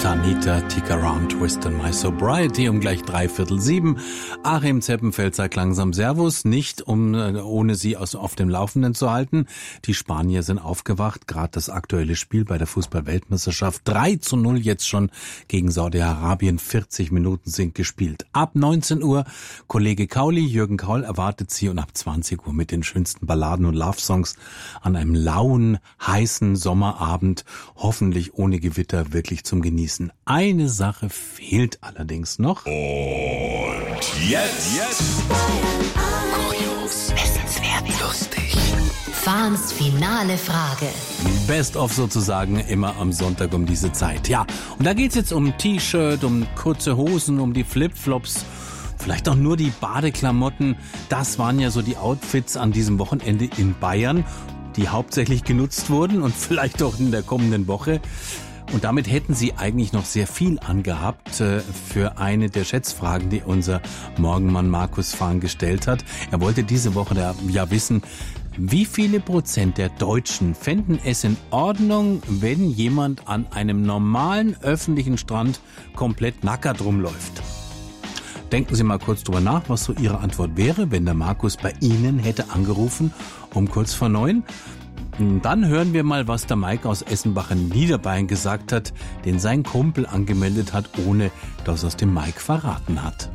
Shanita Tick Around Twist My Sobriety um gleich 6:45. Achim Zeppenfeld sagt langsam Servus, nicht ohne Sie auf dem Laufenden zu halten. Die Spanier sind aufgewacht, gerade das aktuelle Spiel bei der Fußball-Weltmeisterschaft. 3:0 jetzt schon gegen Saudi-Arabien, 40 Minuten sind gespielt. Ab 19 Uhr Kollege Kauli, Jürgen Kaul erwartet Sie und ab 20 Uhr mit den schönsten Balladen und Love-Songs an einem lauen, heißen Sommerabend, hoffentlich ohne Gewitter, wirklich zum Genießen. Eine Sache fehlt allerdings noch. Und jetzt. Kurios, wissenswert, lustig. Fahns finale Frage. Best of sozusagen immer am Sonntag um diese Zeit. Ja, und da geht's jetzt um T-Shirt, um kurze Hosen, um die Flipflops, vielleicht auch nur die Badeklamotten. Das waren ja so die Outfits an diesem Wochenende in Bayern, die hauptsächlich genutzt wurden und vielleicht auch in der kommenden Woche. Und damit hätten Sie eigentlich noch sehr viel angehabt für eine der Schätzfragen, die unser Morgenmann Markus Fahn gestellt hat. Er wollte diese Woche ja wissen, wie viele Prozent der Deutschen fänden es in Ordnung, wenn jemand an einem normalen öffentlichen Strand komplett nackert rumläuft? Denken Sie mal kurz drüber nach, was so Ihre Antwort wäre, wenn der Markus bei Ihnen hätte angerufen um kurz vor 9. Dann hören wir mal, was der Mike aus Essenbach in Niederbayern gesagt hat, den sein Kumpel angemeldet hat, ohne dass er es dem Mike verraten hat.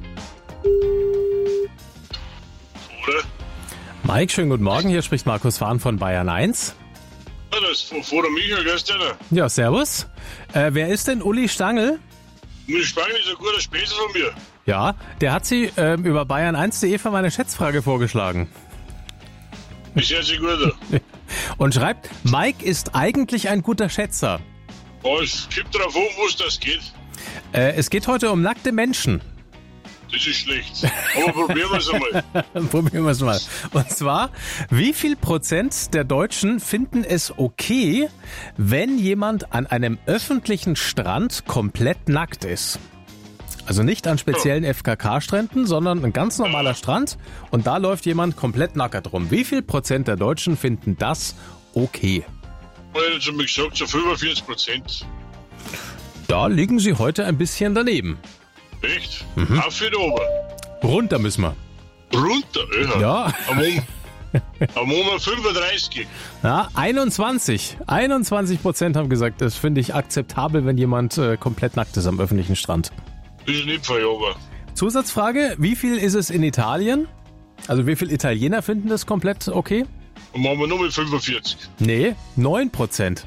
Oder? Mike, schönen guten Morgen. Hier spricht Markus Fahn von Bayern 1. Ja, das ist vor der Michael, gehst du da? Ja, servus. Wer ist denn Uli Stangl? Uli Stangl ist ein guter Späße von mir. Ja, der hat Sie über bayern1.de für meine Schätzfrage vorgeschlagen. Ist sehr, sehr gut. Und schreibt, Mike ist eigentlich ein guter Schätzer. Oh, es gibt drauf an, wo es das geht. Es geht heute um nackte Menschen. Das ist schlecht. Aber probieren wir es einmal. Probieren wir es mal. Und zwar, wie viel Prozent der Deutschen finden es okay, wenn jemand an einem öffentlichen Strand komplett nackt ist? Also nicht an speziellen FKK-Stränden, sondern ein ganz normaler Strand und da läuft jemand komplett nackert rum. Wie viel Prozent der Deutschen finden das okay? Ich hätte schon mal gesagt, so 45%. Da liegen Sie heute ein bisschen daneben. Echt? Auf wieder oben. Runter müssen wir. Runter? Ja. Am Moment 35. Ja, 21% haben gesagt, das finde ich akzeptabel, wenn jemand komplett nackt ist am öffentlichen Strand. Das ist nicht verjagt. Zusatzfrage, wie viel ist es in Italien? Also wie viele Italiener finden das komplett okay? Und machen wir nur mit 45. Nee, 9%.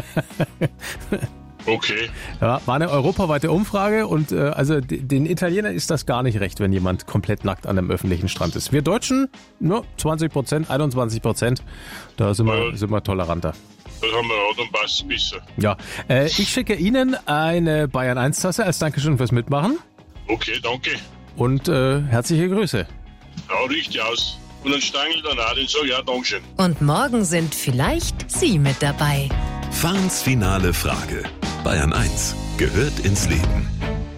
Okay. Ja, war eine europaweite Umfrage und also den Italienern ist das gar nicht recht, wenn jemand komplett nackt an einem öffentlichen Strand ist. Wir Deutschen, nur 20%, 21%, da sind wir toleranter. Das haben wir auch, dann passt es besser. Ja, ich schicke Ihnen eine Bayern 1 Tasse als Dankeschön fürs Mitmachen. Okay, danke. Und herzliche Grüße. Ja, richtig aus. Und dann Stangl dann auch, den sage ich auch Dankeschön. Und morgen sind vielleicht Sie mit dabei. Fahns finale Frage. Bayern 1 gehört ins Leben.